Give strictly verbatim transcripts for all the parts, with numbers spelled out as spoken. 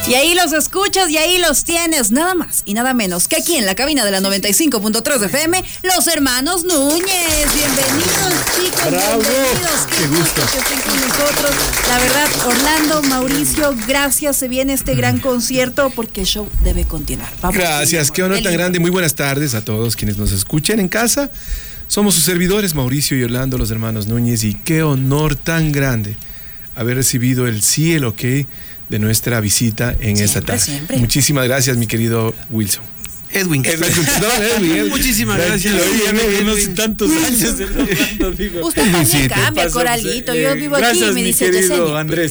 Y ahí los escuchas y ahí los tienes, nada más y nada menos que aquí en la cabina de la noventa y cinco punto tres F M, los hermanos Núñez. Bienvenidos, chicos. Bravo. Bienvenidos. Qué, Qué gusto. gusto que estén con nosotros. La verdad, Orlando, Mauricio, gracias. Se viene este gran concierto porque el show debe continuar. Vamos. Gracias, qué honor tan grande. Muy buenas tardes a todos quienes nos escuchen en casa. Somos sus servidores, Mauricio y Orlando, los hermanos Núñez, y qué honor tan grande haber recibido el sí, el ok de nuestra visita en siempre, esta tarde. Siempre. Muchísimas gracias, mi querido Wilson. Edwin. Edwin. No, Edwin, Edwin. Muchísimas gracias. Ya me conoce tantos años. Usted también sí, cambia, Coralito. Yo vivo gracias, aquí y me mi dice querido Andrés.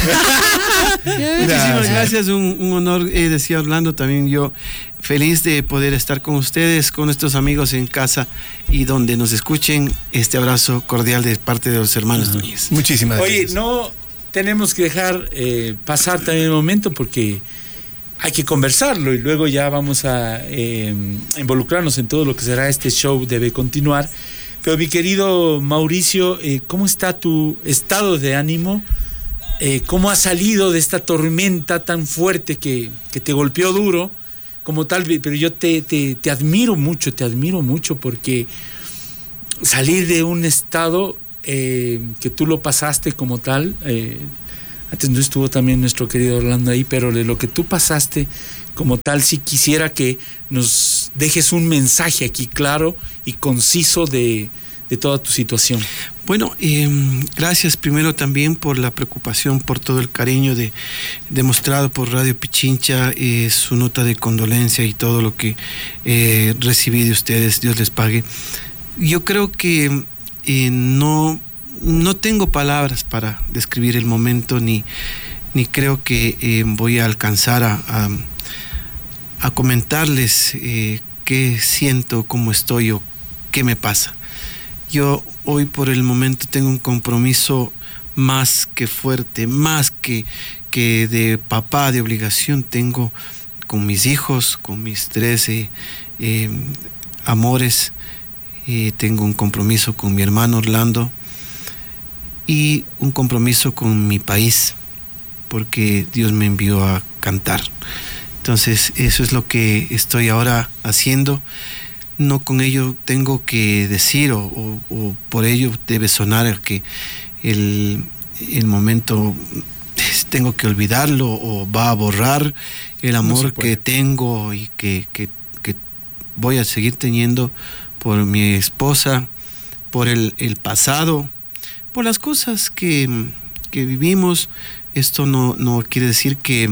Muchísimas gracias. Un, un honor, eh, decía Orlando, también yo feliz de poder estar con ustedes, con nuestros amigos en casa y donde nos escuchen. Este abrazo cordial de parte de los hermanos uh-huh. Núñez. Muchísimas gracias. Oye, no tenemos que dejar eh, pasar también el momento porque hay que conversarlo y luego ya vamos a eh, involucrarnos en todo lo que será este show, debe continuar. Pero mi querido Mauricio, eh, ¿cómo está tu estado de ánimo? Eh, ¿Cómo has salido de esta tormenta tan fuerte que, que te golpeó duro? Como tal, pero yo te, te, te admiro mucho, te admiro mucho porque salir de un estado eh, que tú lo pasaste como tal, eh, antes no estuvo también nuestro querido Orlando ahí, pero de lo que tú pasaste como tal, sí quisiera que nos dejes un mensaje aquí claro y conciso de, de toda tu situación. Bueno, eh, gracias primero también por la preocupación, por todo el cariño de, demostrado por Radio Pichincha, eh, su nota de condolencia y todo lo que eh, recibí de ustedes, Dios les pague. Yo creo que eh, no... No tengo palabras para describir el momento, ni, ni creo que eh, voy a alcanzar a, a, a comentarles eh, qué siento, cómo estoy o qué me pasa. Yo hoy por el momento tengo un compromiso más que fuerte, más que, que de papá, de obligación, tengo con mis hijos, con mis trece eh, amores, eh, tengo un compromiso con mi hermano Orlando, y un compromiso con mi país, porque Dios me envió a cantar. Entonces, eso es lo que estoy ahora haciendo. No con ello tengo que decir, o, o, o por ello debe sonar que el, el momento tengo que olvidarlo, o va a borrar el amor no que tengo y que, que, que voy a seguir teniendo por mi esposa, por el, el pasado, por las cosas que, que vivimos. Esto no, no quiere decir que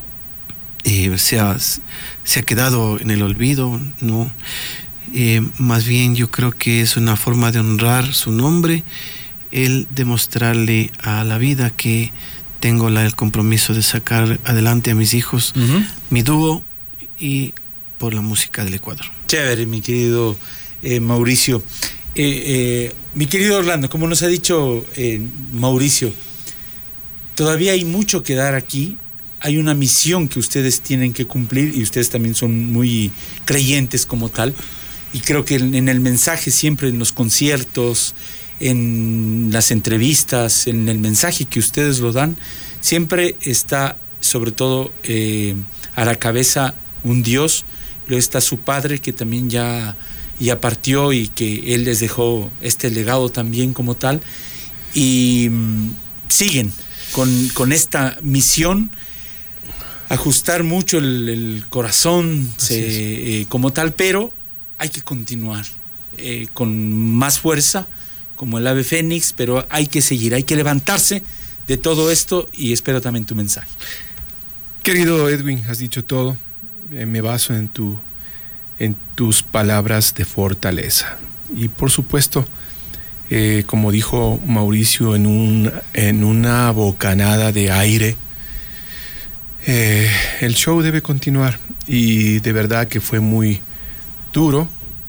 eh, se, ha, se ha quedado en el olvido, no. Eh, más bien yo creo que es una forma de honrar su nombre, el demostrarle a la vida que tengo la, el compromiso de sacar adelante a mis hijos, uh-huh. mi dúo y por la música del Ecuador. Chévere, mi querido eh, Mauricio. Eh, eh, mi querido Orlando, como nos ha dicho eh, Mauricio, todavía hay mucho que dar aquí. Hay una misión que ustedes tienen que cumplir y ustedes también son muy creyentes como tal. Y creo que en, en el mensaje siempre, en los conciertos, en las entrevistas, en el mensaje que ustedes lo dan, siempre está sobre todo eh, a la cabeza un Dios. Luego está su padre que también ya... ya partió y que él les dejó este legado también como tal, y mmm, siguen con, con esta misión, ajustar mucho el, el corazón se, eh, como tal, pero hay que continuar eh, con más fuerza como el ave fénix, pero hay que seguir, hay que levantarse de todo esto, y espero también tu mensaje. Querido Edwin, has dicho todo, eh, me baso en tu en tus palabras de fortaleza. Y por supuesto, eh, como dijo Mauricio en, un, en una bocanada de aire, eh, el show debe continuar. Y de verdad que fue muy duro,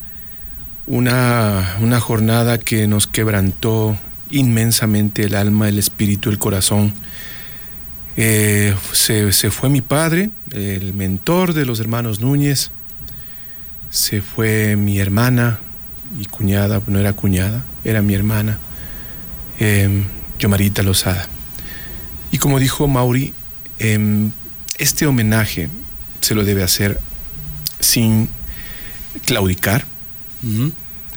una, una jornada que nos quebrantó inmensamente el alma, el espíritu, el corazón. Eh, se, se fue mi padre, el mentor de los hermanos Núñez. Se fue mi hermana y cuñada, no era cuñada, era mi hermana, eh, Yomarita Lozada. Y como dijo Mauri, eh, este homenaje se lo debe hacer sin claudicar, uh-huh.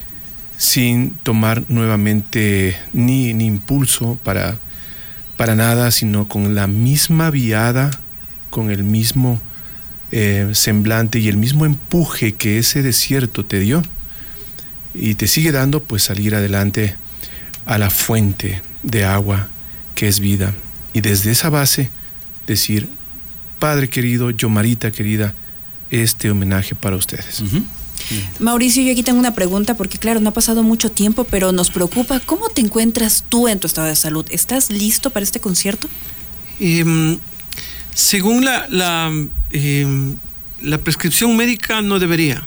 sin tomar nuevamente ni, ni impulso para, para nada, sino con la misma viada, con el mismo eh, semblante y el mismo empuje que ese desierto te dio y te sigue dando, pues salir adelante a la fuente de agua que es vida. Y desde esa base decir: Padre querido, Yomarita querida, este homenaje para ustedes. Uh-huh. Mauricio, yo aquí tengo una pregunta porque claro, no ha pasado mucho tiempo, pero nos preocupa. ¿Cómo te encuentras tú en tu estado de salud? ¿Estás listo para este concierto? Eh, según la, la, eh, la prescripción médica, no debería.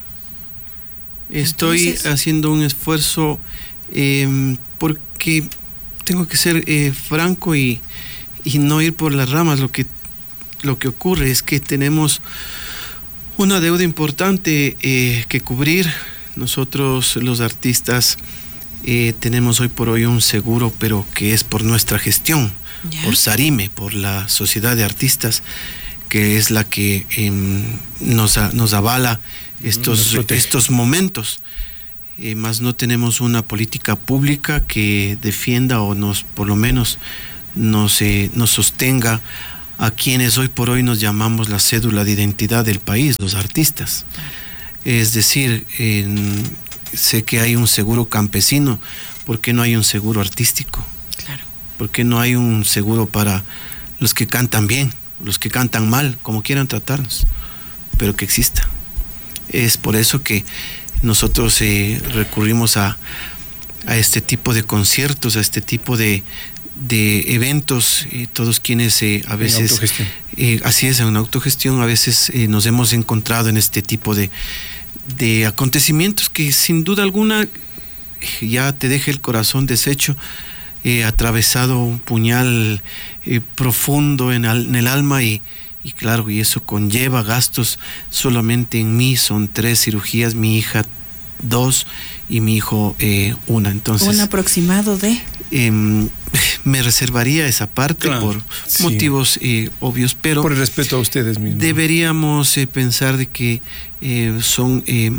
Estoy Entonces... haciendo un esfuerzo eh, porque tengo que ser eh, franco y, y no ir por las ramas. Lo que, lo que ocurre es que tenemos una deuda importante eh, que cubrir. Nosotros los artistas eh, tenemos hoy por hoy un seguro, pero que es por nuestra gestión, ¿ya? Por Sarime, por la Sociedad de Artistas, que es la que eh, nos, nos avala estos, nos estos momentos. Eh, más no tenemos una política pública que defienda o nos, por lo menos, nos, eh, nos sostenga a quienes hoy por hoy nos llamamos la cédula de identidad del país, los artistas. Es decir, eh, sé que hay un seguro campesino, ¿por qué no hay un seguro artístico? Claro. ¿Por qué no hay un seguro para los que cantan bien, los que cantan mal, como quieran tratarnos? Pero que exista. Es por eso que nosotros eh, recurrimos a, a este tipo de conciertos, a este tipo de de eventos, eh, todos quienes eh, a veces, eh, así es, en una autogestión, a veces eh, nos hemos encontrado en este tipo de, de acontecimientos que sin duda alguna ya te deja el corazón deshecho, eh, atravesado un puñal eh, profundo en, al, en el alma y, y claro, y eso conlleva gastos. Solamente en mí son tres cirugías, mi hija dos y mi hijo eh, una. Entonces, un aproximado de eh, me reservaría esa parte, claro, por sí. motivos eh, obvios, pero por el respeto a ustedes mismos. Deberíamos eh, pensar de que eh, son eh,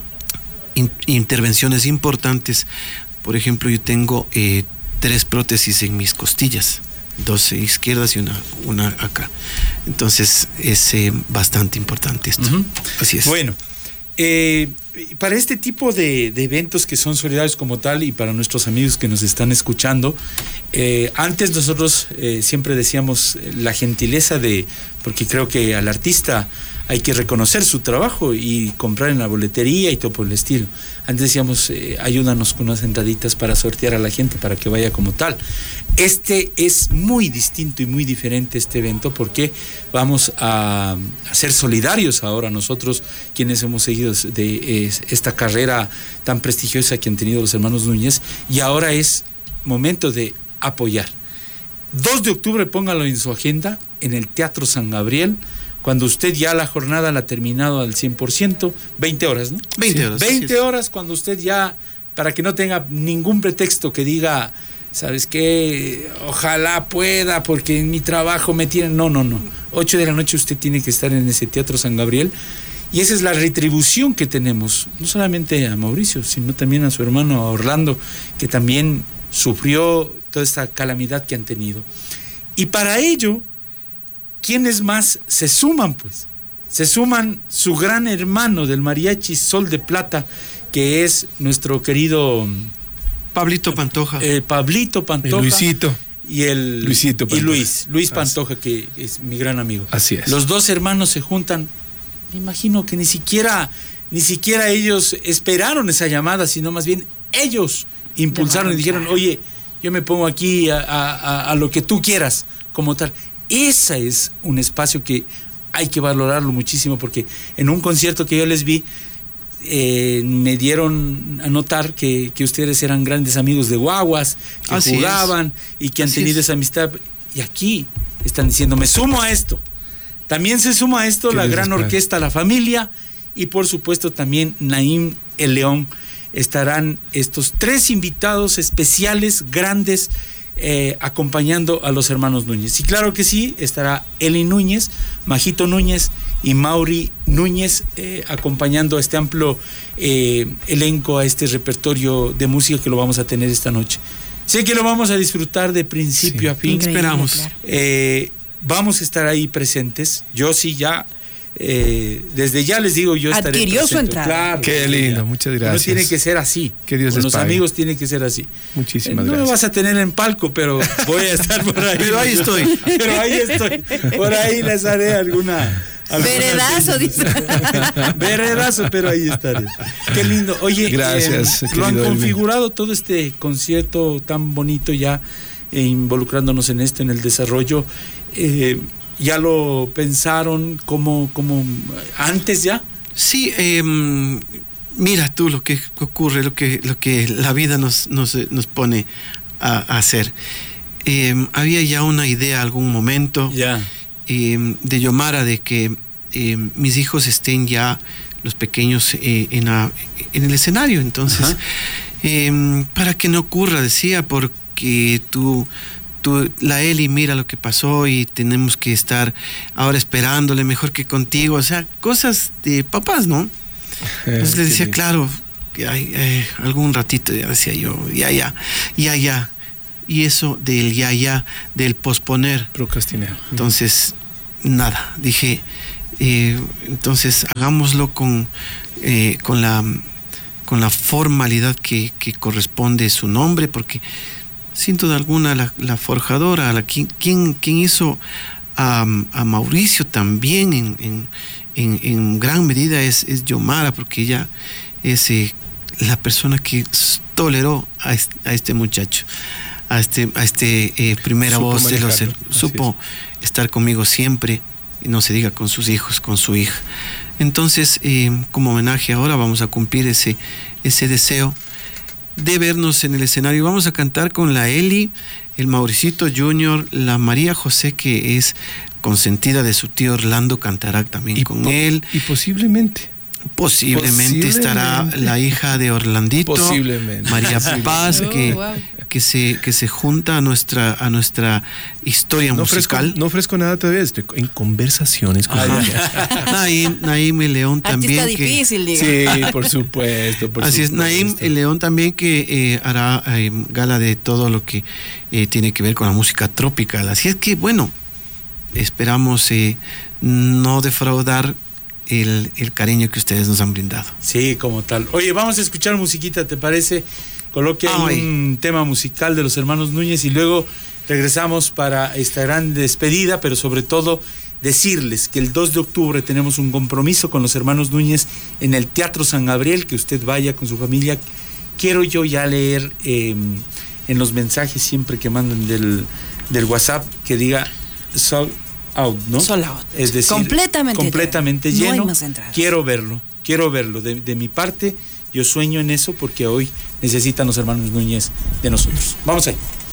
in, intervenciones importantes. Por ejemplo, yo tengo eh, tres prótesis en mis costillas, dos izquierdas y una, una acá. Entonces es eh, bastante importante esto. Uh-huh. Así es. Bueno, eh, para este tipo de, de eventos que son solidarios como tal y para nuestros amigos que nos están escuchando, eh, antes nosotros eh, siempre decíamos la gentileza de, porque creo que al artista hay que reconocer su trabajo y comprar en la boletería y todo por el estilo. Antes decíamos, eh, ayúdanos con unas entraditas para sortear a la gente para que vaya como tal. Este es muy distinto y muy diferente este evento porque vamos a, a ser solidarios ahora nosotros, quienes hemos seguido de eh, esta carrera tan prestigiosa que han tenido los hermanos Núñez, y ahora es momento de apoyar. dos de octubre, póngalo en su agenda, en el Teatro San Gabriel, cuando usted ya la jornada la ha terminado al cien por ciento, veinte horas, ¿no? veinte horas. veinte horas, cuando usted ya, para que no tenga ningún pretexto que diga, ¿sabes qué? Ojalá pueda, porque en mi trabajo me tienen. No, no, no. ocho de la noche usted tiene que estar en ese Teatro San Gabriel, y esa es la retribución que tenemos, no solamente a Mauricio, sino también a su hermano, a Orlando, que también sufrió toda esta calamidad que han tenido. Y para ello, ¿quiénes más se suman? Pues se suman su gran hermano del mariachi Sol de Plata, que es nuestro querido Pablito Pantoja. Eh, Pablito Pantoja. El Luisito. Y el Luisito y Luis, Luis Pantoja, que es mi gran amigo. Así es. Los dos hermanos se juntan. Me imagino que ni siquiera, ni siquiera ellos esperaron esa llamada, sino más bien ellos impulsaron y dijeron, oye, yo me pongo aquí a, a, a lo que tú quieras, como tal. Ese es un espacio que hay que valorarlo muchísimo, porque en un concierto que yo les vi, eh, me dieron a notar que, que ustedes eran grandes amigos de guaguas, que Así jugaban es. y que han Así tenido es. esa amistad. Y aquí están diciendo, me sumo a esto. También se suma a esto la gran orquesta La Familia, y por supuesto también Naim El León. Estarán estos tres invitados especiales, grandes, eh, acompañando a los hermanos Núñez. Y claro que sí, estará Eli Núñez, Majito Núñez y Mauri Núñez eh, acompañando a este amplio eh, elenco, a este repertorio de música que lo vamos a tener esta noche. Sé que lo vamos a disfrutar de principio sí. a fin. Increíble, esperamos. Claro. Eh, vamos a estar ahí presentes. Yo sí ya, eh, desde ya les digo, yo estaré Adquirió presente. su entrada. Claro, Qué lindo, ya. muchas gracias. No tiene que ser así. Que Dios Con les los pague. amigos tiene que ser así. Muchísimas Eh, no gracias. me vas a tener en palco, pero voy a estar por ahí. Pero ahí estoy. Pero ahí estoy. Por ahí les haré alguna... alguna Veredazo, dice. Veredazo, pero ahí estaré. Qué lindo. Oye, Gracias, eh, lo han querido configurado todo este concierto tan bonito ya, eh, involucrándonos en esto, en el desarrollo. Eh, ¿Ya lo pensaron como, como antes ya? Sí, eh, mira tú lo que ocurre, lo que, lo que la vida nos, nos, nos pone a, a hacer. Eh, había ya una idea algún momento Ya. eh, de Yomara de que eh, mis hijos estén ya, los pequeños, eh, en, la, en el escenario. Entonces, eh, para que no ocurra, decía, porque tú... Tú, la Eli, mira lo que pasó y tenemos que estar ahora esperándole mejor que contigo, o sea, cosas de papás, ¿no? Entonces le decía, claro, que hay, eh, algún ratito, ya decía yo, ya, ya, ya, ya, y eso del ya, ya, del posponer. Procrastinar. Entonces, nada, dije, eh, entonces hagámoslo con, eh, con, la, con la formalidad que, que corresponde su nombre, porque sin duda alguna la, la forjadora, la, quien, quien, quien hizo a, a Mauricio también en, en, en, en gran medida es, es Yomara, porque ella es eh, la persona que toleró a este, a este muchacho, a este, a este eh, primera Supo voz de los, manejarlo, supo estar conmigo siempre, y no se diga con sus hijos, con su hija. Entonces, eh, como homenaje ahora vamos a cumplir ese, ese deseo de vernos en el escenario. Vamos a cantar con la Eli, el Mauricito Junior, la María José, que es consentida de su tío Orlando, cantará también Y con po- él. Y posiblemente. Posiblemente, estará Posiblemente. la hija de Orlandito, Posiblemente. María Paz, Oh, que, wow. que se que se junta a nuestra a nuestra historia No ofrezco, musical. no ofrezco nada todavía, estoy en conversaciones con Ah, ella. Naim, Naim el León también. Artista que, difícil, diga. Sí, por supuesto. Por Así es, supuesto. Naim el León también, que eh, hará eh, gala de todo lo que eh, tiene que ver con la música tropical. Así es que, bueno, esperamos eh, no defraudar el, el cariño que ustedes nos han brindado. Sí, como tal. Oye, vamos a escuchar musiquita, ¿te parece? Coloque ahí Ay. un tema musical de los hermanos Núñez y luego regresamos para esta gran despedida, pero sobre todo decirles que el dos de octubre tenemos un compromiso con los hermanos Núñez en el Teatro San Gabriel, que usted vaya con su familia. Quiero yo ya leer eh, en los mensajes siempre que mandan del, del WhatsApp que diga sold out, ¿no? Sold out. Es decir, Completamente completamente lleno. No lleno. hay más entradas. Quiero verlo, quiero verlo. De, de mi parte, yo sueño en eso porque hoy necesitan los hermanos Núñez de nosotros. Vamos ahí.